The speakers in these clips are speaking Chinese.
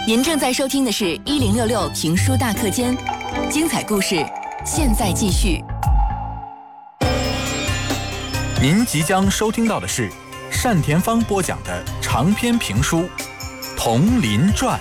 您正在收听的是1066评书大课间，精彩故事现在继续。 您即将收听到的是单田芳播讲的长篇评书《铜林传》。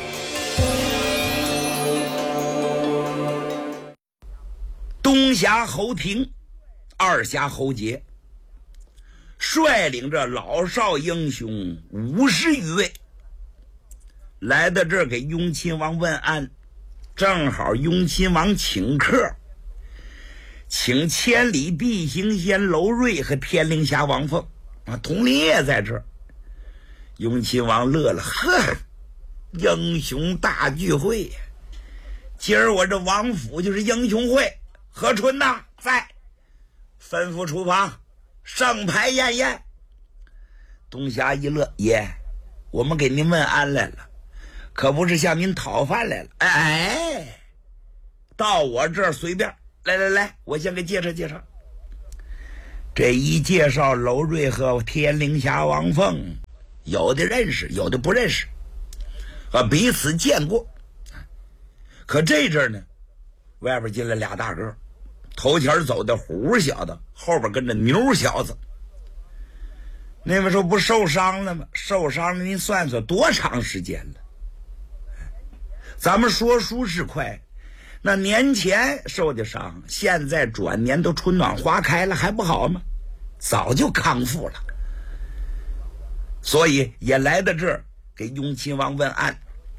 东辖侯廷，二辖侯杰，率领着老少英雄50余位，来到这儿给雍亲王问安。正好雍亲王请客，请千里碧行仙娄瑞和天灵峡王凤佟林也在这儿。雍亲王乐了，呵，英雄大聚会，今儿我这王府就是英雄会。何春呐，在，吩咐厨房盛牌宴宴。东霞一乐，爷，我们给您问安来了，可不是向您讨饭来了。哎，到我这儿随便，来，我先给介绍介绍。这一介绍，娄瑞和天灵峡王凤，有的认识，有的不认识，彼此见过。可这阵儿呢，外边进来俩大个，头前走的虎小子，后边跟着牛小子。那位说不受伤了吗？受伤了，您算算多长时间了？咱们说书是快，那年前受的伤，现在转年都春暖花开了，还不好吗？早就康复了。所以也来到这儿给雍亲王问安。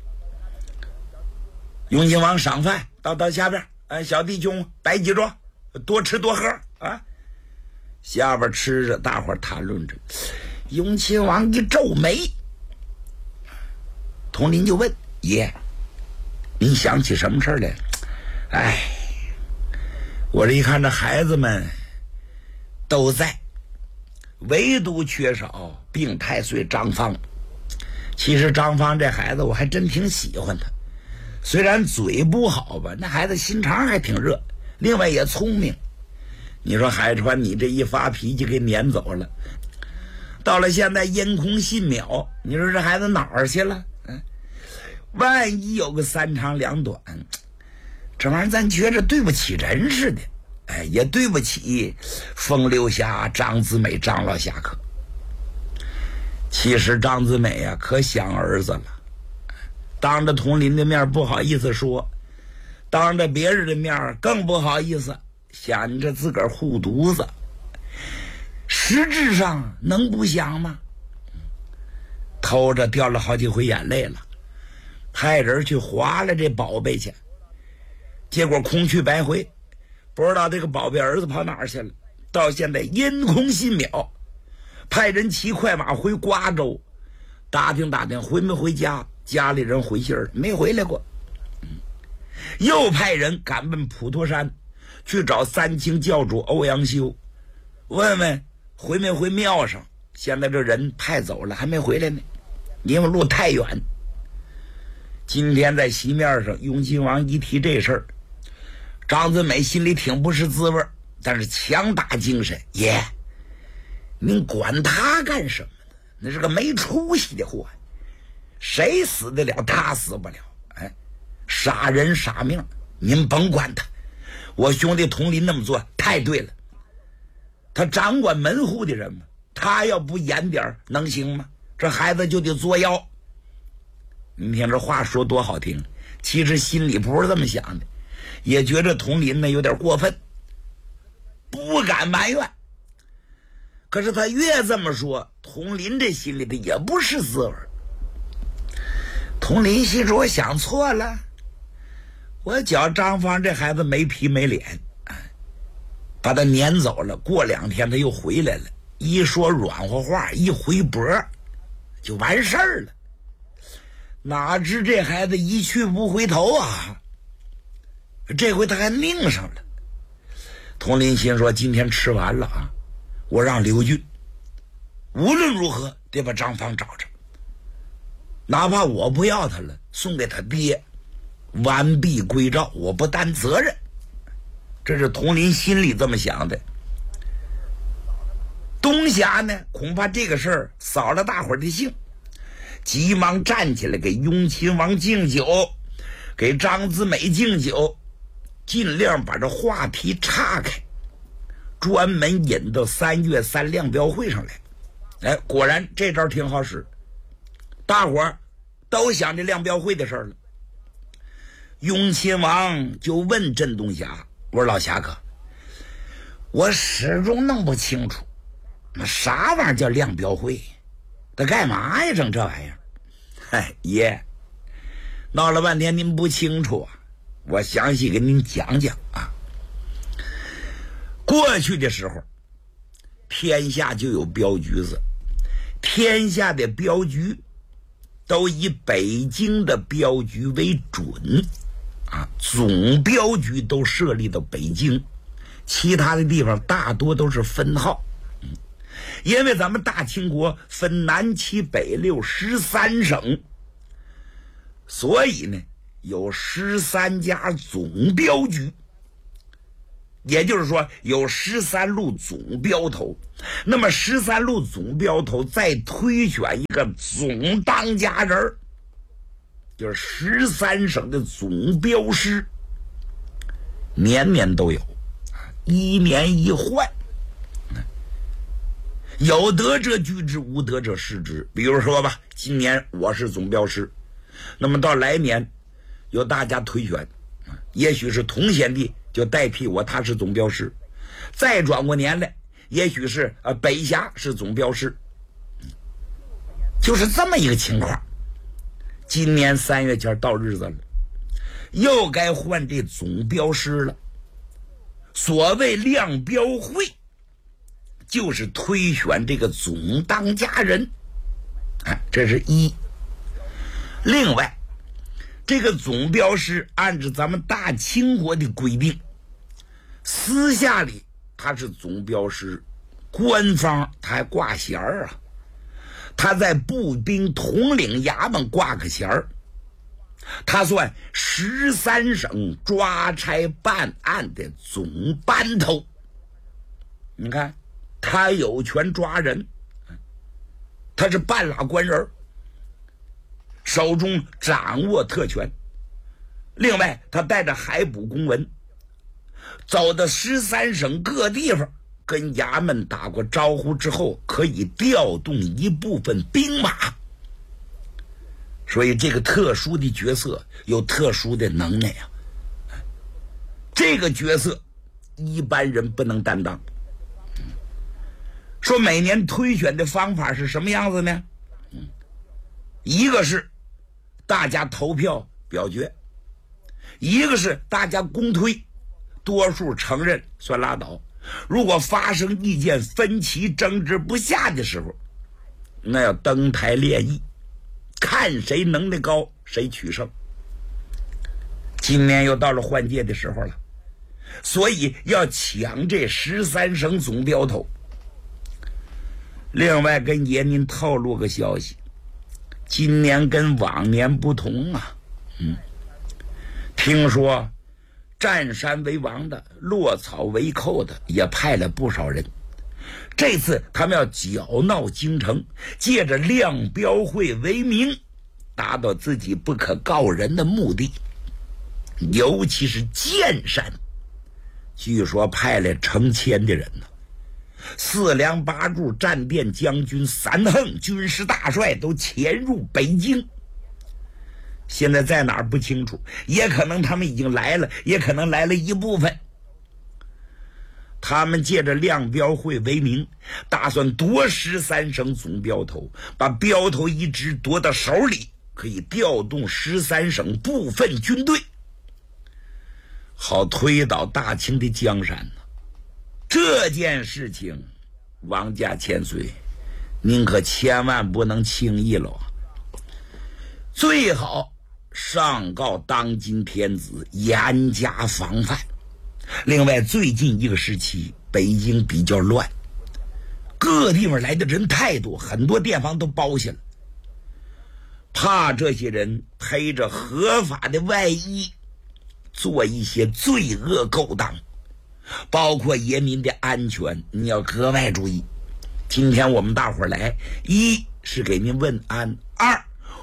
雍亲王赏饭，到下边，小弟兄摆几桌，多吃多喝啊。下边吃着，大伙儿谈论着。雍亲王一皱眉，佟林就问爷，您想起什么事儿来了？哎，我这一看这孩子们都在，唯独缺少病太岁张芳。其实张芳这孩子我还真挺喜欢他，虽然嘴不好吧，那孩子心肠还挺热，另外也聪明。你说海川你这一发脾气给撵走了，到了现在因空信渺，你说这孩子哪儿去了？万一有个三长两短，这玩意儿咱觉着对不起人似的，也对不起风流侠张子美张老侠客。其实张子美啊可想儿子了，当着佟林的面不好意思说，当着别人的面更不好意思，想着自个儿护犊子，实质上能不想吗？偷着掉了好几回眼泪了，派人去划了这宝贝去，结果空去白回，不知道这个宝贝儿子跑哪儿去了。到现在因空信渺，派人骑快马回瓜州打听打听回没回家，家里人回信儿没回来过。又派人赶奔普陀山去找三清教主欧阳修，问问回没回庙上。现在这人派走了还没回来呢，因为路太远。今天在席面上雍亲王一提这事儿，张子美心里挺不是滋味，但是强打精神，爷，您管他干什么呢？那是个没出息的货，谁死得了他死不了。杀人杀命您甭管他，我兄弟佟林那么做太对了，他掌管门户的人嘛，他要不严点能行吗？这孩子就得作妖。你听这话说多好听，其实心里不是这么想的，也觉得佟林呢有点过分，不敢埋怨。可是他越这么说，佟林这心里的也不是滋味。佟林心说，我想错了，我觉张芳这孩子没皮没脸，把他撵走了，过2天他又回来了，一说软和话，一回脖就完事儿了。哪知这孩子一去不回头啊，这回他还拧上了。佟林心说，今天吃完了啊，我让刘俊无论如何得把张芳找着，哪怕我不要他了，送给他爹，完璧归赵，我不担责任。这是佟林心里这么想的。东辖呢，恐怕这个事儿扫了大伙儿的兴， 急忙站起来给雍亲王敬酒，给张子美敬酒，尽量把这话题岔开，专门引到3月3亮标会上来。哎，果然这招挺好使，大伙儿都想这亮标会的事儿了。雍亲王就问镇东霞：“我说老侠客，我始终弄不清楚，那啥玩意儿叫亮标会？他干嘛呀？整这玩意儿？”“嗨，爷，闹了半天您不清楚啊，我详细给您讲讲啊。过去的时候，天下就有镖局子，天下的镖局都以北京的镖局为准啊，总镖局都设立到北京，其他的地方大多都是分号。因为咱们大清国分南七北六13省，所以呢有13家总镖局，也就是说有13路总镖头。那么13路总镖头再推选一个总当家人，就是13省的总镖师，年年都有，1年1换。有得者居之，无得者失之。比如说吧，今年我是总镖师，那么到来年由大家推选，也许是同县地就代替我，他是总镖师。再转过年来，也许是北峡是总镖师，就是这么一个情况。今年3月前到日子了，又该换这总镖师了。所谓亮镖会，就是推选这个总当家人，这是一。另外，这个总镖师按照咱们大清国的规定，私下里他是总镖师，官方他还挂衔啊，他在步兵统领衙门挂个衔儿，他算13省抓差办案的总班头。你看，他有权抓人，他是半拉官人，手中掌握特权。另外，他带着海捕公文，走到13省各地方，跟衙门打过招呼之后，可以调动一部分兵马。所以这个特殊的角色有特殊的能耐啊，这个角色一般人不能担当。说每年推选的方法是什么样子呢？一个是大家投票表决，一个是大家公推，多数承认算拉倒。如果发生意见分歧、争执不下的时候，那要登台练议，看谁能力高谁取胜。今年又到了换届的时候了，所以要抢这13省总镖头。另外跟爷您透露个消息，今年跟往年不同啊。听说占山为王的、落草为寇的也派了不少人。这次他们要搅闹京城，借着亮镖会为名，达到自己不可告人的目的。尤其是剑山，据说派来成千的人呢。4梁8柱战殿将军3横军师大帅都潜入北京，现在在哪儿不清楚，也可能他们已经来了，也可能来了一部分。他们借着亮镖会为名，打算夺13省总镖头，把镖头一职夺到手里，可以调动13省部分军队，好推倒大清的江山呢。这件事情，王家千岁，您可千万不能轻易了啊！最好上告当今天子，严加防范。另外，最近一个时期，北京比较乱，各地方来的人太多，很多店房都包下了，怕这些人披着合法的外衣，做一些罪恶勾当。包括爷民的安全，你要格外注意。今天我们大伙儿来，一是给您问安，二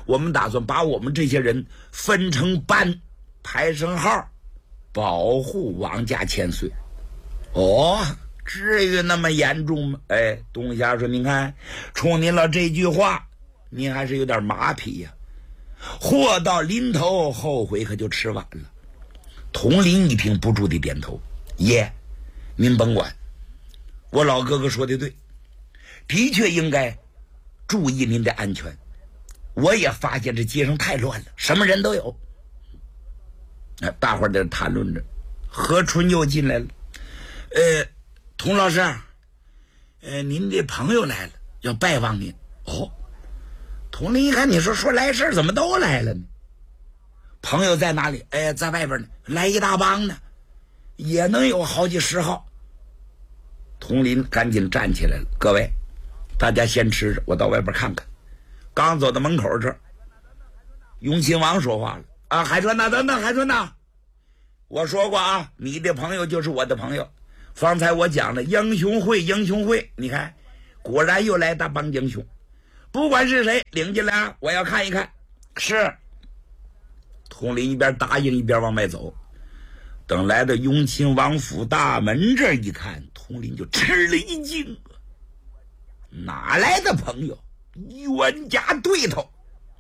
我们打算把我们这些人分成班，排成号，保护王家千岁。哦，至于那么严重吗？哎，东霞说，您看，冲您了这句话，您还是有点马屁呀。祸到临头，后悔可就吃晚了。统领一听，不住地点头，爷，您甭管，我老哥哥说的对，的确应该注意您的安全。我也发现这街上太乱了，什么人都有。大伙儿在这谈论着，何春又进来了。童老师，您的朋友来了，要拜望您。哦，童林一看，你说来事怎么都来了呢？朋友在哪里？在外边呢，来一大帮呢，也能有好几十号。童林赶紧站起来了，各位，大家先吃着，我到外边看看。刚走到门口这儿，雍亲王说话了：“啊，海川呐，等等，海川呐，我说过啊，你的朋友就是我的朋友。方才我讲了英雄会，英雄会，你看，果然又来大帮英雄。不管是谁，领进来啊，我要看一看。”是。统领一边答应一边往外走。等来到雍亲王府大门这一看，统领就吃了一惊，哪来的朋友？冤家对头。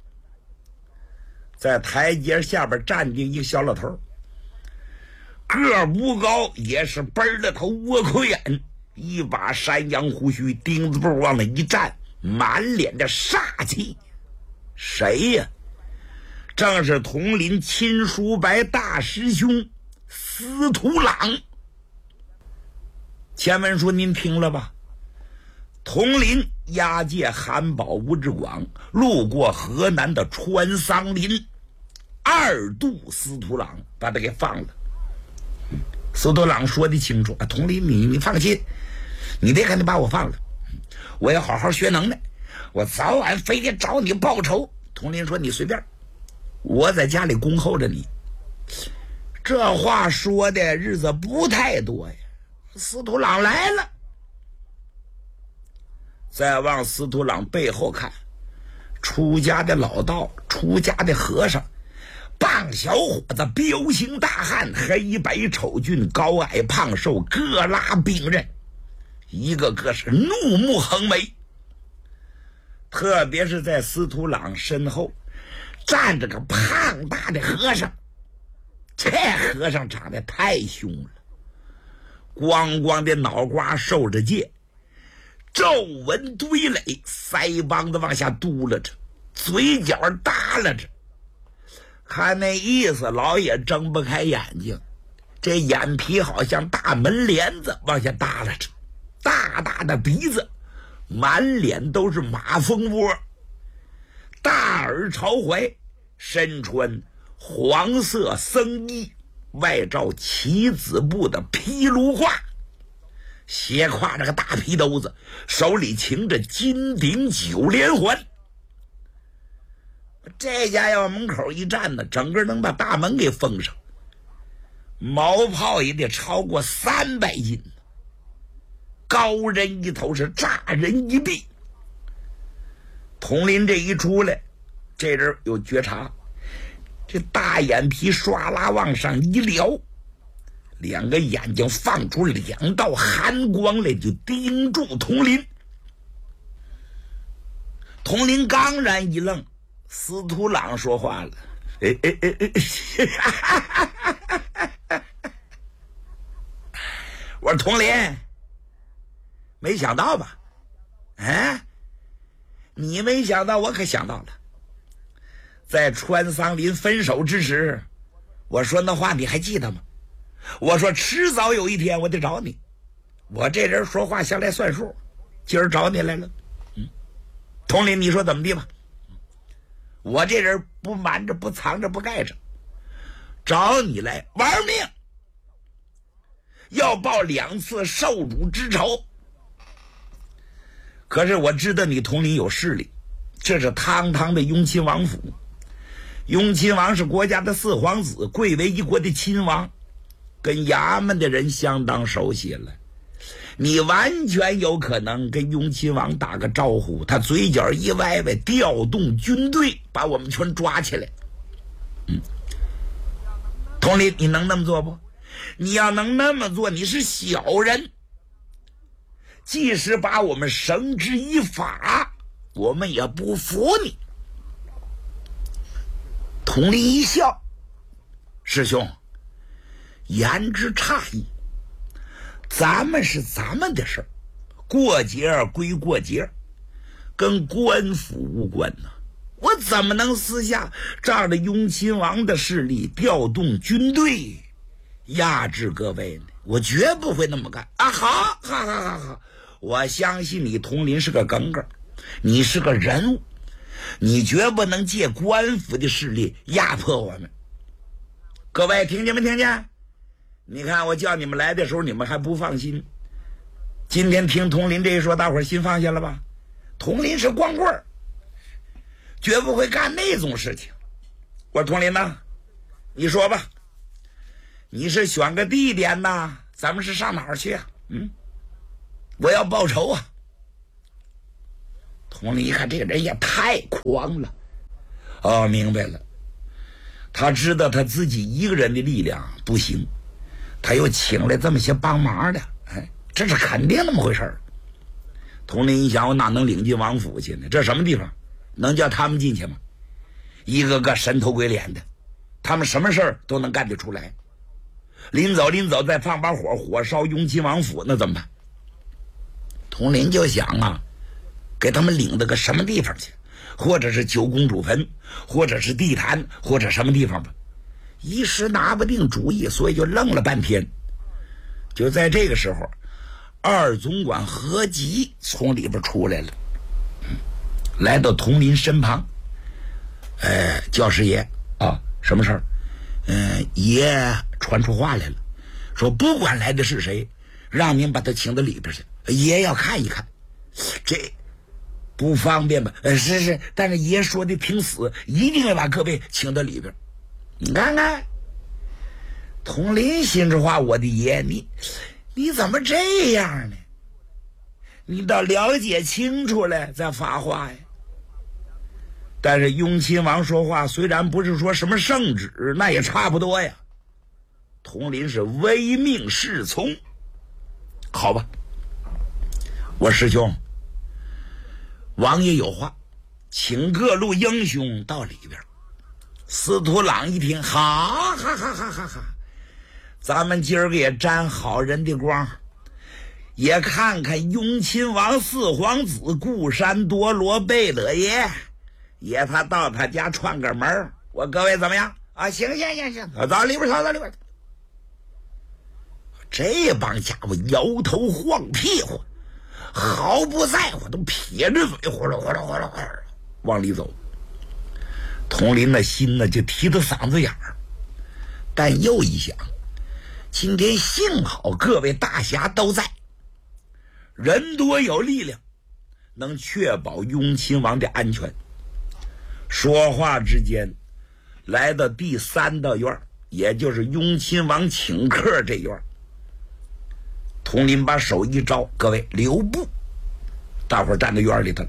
在台阶下边站定一个小老头，个儿不高，也是奔了头窝口眼，一把山羊胡须，钉子步往那一站，满脸的煞气。谁呀？正是统领亲叔伯大师兄司徒朗。前文书您听了吧？统领押解韩宝、吴志广路过河南的川桑林，二度司徒朗把他给放了。司徒朗说的清楚啊，统领你放心，你别看他把我放了，我要好好学能耐，我早晚非得找你报仇。统领说，你随便，我在家里恭候着你。这话说的日子不太多呀。司徒朗来了，再往司徒朗背后看，出家的老道，出家的和尚，棒小伙子，彪形大汉，黑白丑俊，高矮胖瘦，各拉兵刃，一个个是怒目横眉。特别是在司徒朗身后站着个胖大的和尚，这和尚长得太凶了，光光的脑瓜受着戒，皱纹堆垒，腮帮子往下嘟了着，嘴角耷拉着，看那意思老也睁不开眼睛，这眼皮好像大门帘子往下耷拉着，大大的鼻子，满脸都是马蜂窝，大耳朝怀，身穿黄色僧衣，外罩棋子布的披芦褂，斜挎着个大皮兜子，手里擎着金顶9连环。这家要往门口一站呢，整个能把大门给封上，毛炮也得超过300斤，高人一头，是炸人一臂。统领这一出来，这人有觉察，这大眼皮唰啦往上一撩，两个眼睛放出2道寒光来，就盯住统领。统领刚然一愣，司徒朗说话了：“我说统领，没想到吧？你没想到，我可想到了。在川桑林分手之时，我说那话你还记得吗？我说迟早有一天我得找你，我这人说话向来算数，今儿找你来了。统领，你说怎么地吧？我这人不瞒着，不藏着，不盖着，找你来玩命，要报2次受辱之仇。可是我知道你统领有势力，这是堂堂的雍亲王府，雍亲王是国家的4皇子，贵为一国的亲王，跟衙门的人相当熟悉了。 你完全有可能跟雍亲王打个招呼，他嘴角一歪歪，调动军队把我们全抓起来。统领，你能那么做不？你要能那么做，你是小人。即使把我们绳之以法，我们也不服你。统领一笑，师兄，言之差矣。咱们是咱们的事儿，过节归过节，跟官府无关呢。我怎么能私下仗着雍亲王的势力调动军队压制各位呢？我绝不会那么干啊！好，我相信你统领是个耿耿，你是个人物，你绝不能借官府的势力压迫我们。各位听见没听见？你看我叫你们来的时候你们还不放心，今天听统领这一说，大伙儿心放下了吧？统领是光棍儿，绝不会干那种事情。我说统领呐，你说吧，你是选个地点呐，咱们是上哪儿去啊？我要报仇啊！统领一看这个人也太狂了，明白了，他知道他自己一个人的力量不行，他又请来这么些帮忙的，这是肯定那么回事儿。统领一想，我哪能领进王府去呢？这什么地方？能叫他们进去吗？一个个神头鬼脸的，他们什么事儿都能干得出来。临走再放把火，火烧雍亲王府，那怎么办？统领就想啊，给他们领到个什么地方去，或者是九公主坟，或者是地坛，或者什么地方吧。一时拿不定主意，所以就愣了半天。就在这个时候，二总管何吉从里边出来了，来到统领身旁。教师爷啊，什么事儿？爷传出话来了，说不管来的是谁，让您把他请到里边去，爷要看一看。这不方便吧？是，但是爷说的挺死，一定要把各位请到里边。你看看，统领心里话，我的爷，你怎么这样呢？你倒了解清楚了再发话呀。但是雍亲王说话虽然不是说什么圣旨，那也差不多呀。统领是唯命是从。好吧，我师兄，王爷有话，请各路英雄到里边。司徒朗一听，哈，咱们今儿个也沾好人的光，也看看雍亲王四皇子固山多罗贝勒爷，也他到他家串个门，我各位怎么样啊？行，到里边到里边。这帮家伙摇头晃屁股，毫不在乎，都撇着嘴呼噜往里走。统领的心呢就提到嗓子眼儿，但又一想，今天幸好各位大侠都在，人多有力量，能确保雍亲王的安全。说话之间，来到第三道院，也就是雍亲王请客这院。统领把手一招，各位留步，大伙儿站在院里头。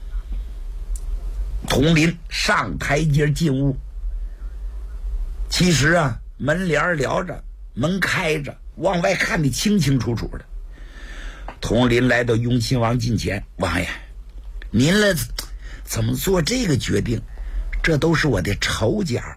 统领上台阶进屋，其实啊，门帘撩着，门开着，往外看得清清楚楚的。统领来到雍亲王近前，王爷，您了怎么做这个决定？这都是我的仇家。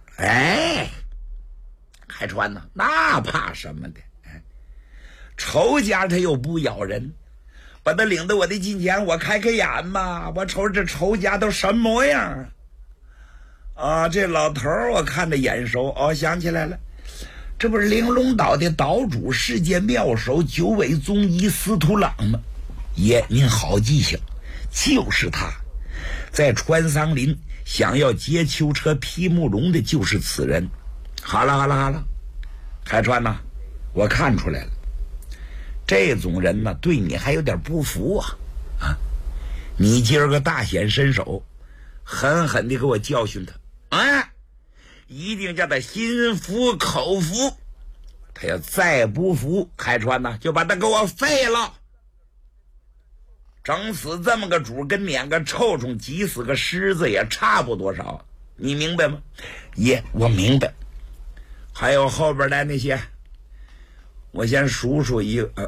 海川呢，那怕什么的？仇家他又不咬人，把他领到我的近前，我开开眼嘛，我瞅这仇家都什么模样啊！这老头我看着眼熟，想起来了，这不是玲珑岛的岛主、世界妙手九尾宗医司徒朗吗？爷，您好记性，就是他。在川桑林想要劫囚车皮木龙的就是此人。好了，海川呐，我看出来了，这种人呢，对你还有点不服啊！你今儿个大显身手，狠狠地给我教训他，一定叫他心服口服。他要再不服，海川呢，就把他给我废了。 整死这么个主跟撵个臭虫挤死个狮子也差不多少，你明白吗？爷，我明白。还有后边来那些，我先数数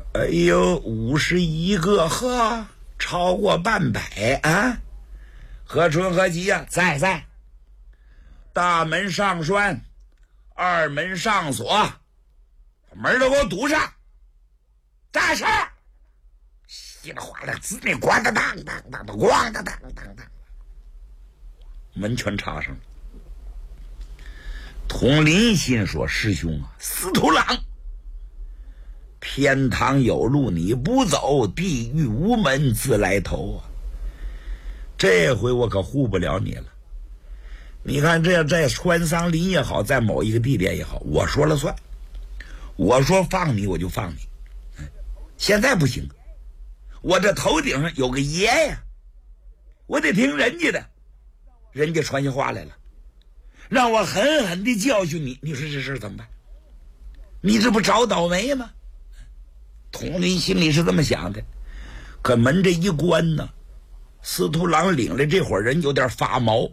51个，呵，超过半百啊！何春何吉呀，在。大门上栓，二门上锁，把门都给我堵上。大事！稀里哗啦，滋里咣当当当当当，咣当当当当，门全插上了。统领心说：“师兄啊，司徒郎，天堂有路你不走，地狱无门自来投啊！这回我可护不了你了。你看，这在川桑林也好，在某一个地点也好，我说了算。我说放你，我就放你。现在不行，我这头顶上有个爷呀，我得听人家的。人家传下话来了，让我狠狠地教训你，你说这事怎么办？你这不找倒霉吗？”统领心里是这么想的，可门这一关呢，司徒郎领来这伙人有点发毛。